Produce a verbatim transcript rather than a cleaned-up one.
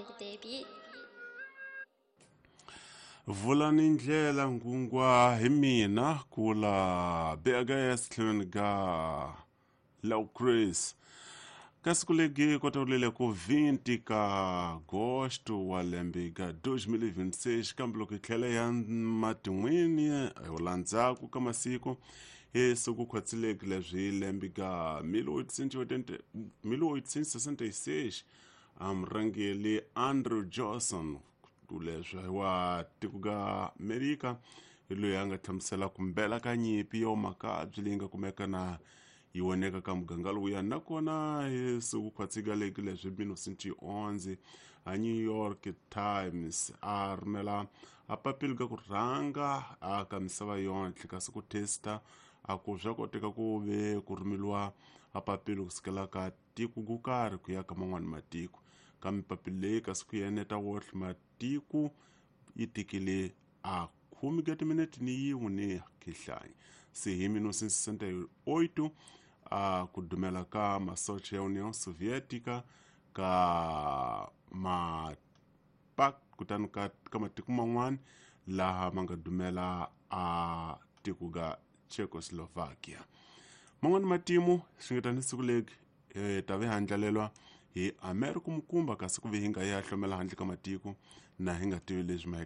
debut. Vulani ndlela ngungwa hi mina kula bega yastlhen ga Lau Chris. Kasi kulegi kota ulele ku vinte ka agosto wa lembe ga dois mil e vinte e seis kambe loko hi tlhela ya matin'wini ulandzaku ka masiku hi siku khwatsileki leswi lembe ga mil oitocentos e sessenta e seis amrangeli Andrew Johnson leswi wa tiko ga Amerika hi loyi a nga hlamusela ku mbela ka nyimpi yo makabyi leyi nga kumeka na yi woneka ka muganga lowuya nakona hi siku khwatsigaleki leswi minosinti onze a New York Times a rhumela a papila ka ku rhanga a ka misava yontle kasi ku testa a ku swa koteka ku ve ku rhumeliwa a papila kusukela ka tiko ku karhi ku ya ka man'wani matiko kambe papila leyi kasi ku yeneta wohle matiko yi tikile a khume ka timinete ni yin'we ni khihlanya se hi mil novecentos e sessenta e oito a ku dumela ka masocha ya União Soviética ka ma pak kutani ka ka matiko man'wana laha ma nga dumela a tiko ga Czechoslovakia man'wani matimu swi nga ta ni siku leki eh, ta ve handlalelwa hi America mukumba kasi ku ve hi nga ya hlomela handle ka matiko na hi nga tivi leswi ma